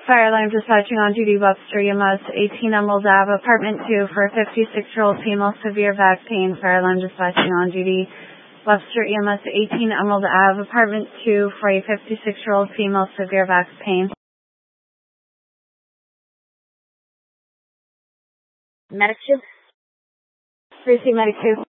Fire alarm dispatching on duty, Webster EMS, 18 Emerald Ave, apartment 2 for a 56-year-old female, severe back pain. Fire alarm dispatching on duty, Webster EMS, 18 Emerald Ave, apartment 2 for a 56-year-old female, severe back pain. Medic 2? Receive Medic 2.